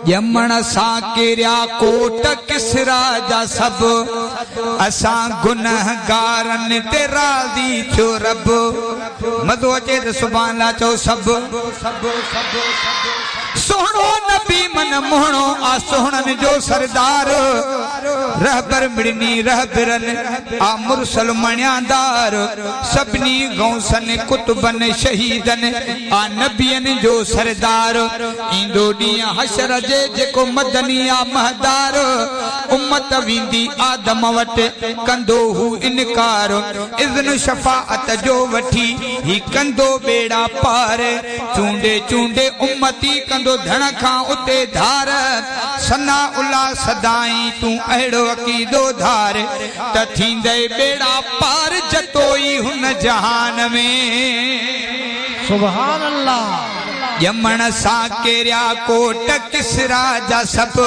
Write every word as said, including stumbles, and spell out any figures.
यमन सा किरिया कोट किसरा जा सब असा गुनहगारन ते राज़ी थियो रब मदो अचे त सुभान अल्लाह चओ सब सोहणो नबी मन मोहणो आ सोहणन जो सरदार रहबर मिड़नी रहबरन आ मुरसल मणियादार सभनी गौसन कुतुबन शहीदन आ नबियन जो सरदार इंदो ॾींहुं हशर जे जेको मदनी आ महदार उम्मत विंदी आदम वटि कंदो हू इनकार इज़्न शफाअत जो वठी ही कंदो बेड़ा पार चूंडे चूंडे उम्मती कंदो धण खां उते धार सना उला सदाई तूं अहिड़ो अक़ीदो धार त थींदे बेड़ा पार जतोई हुन जहान में सुभान अल्लाह यमन सा केरिया कोट किसरा जा सब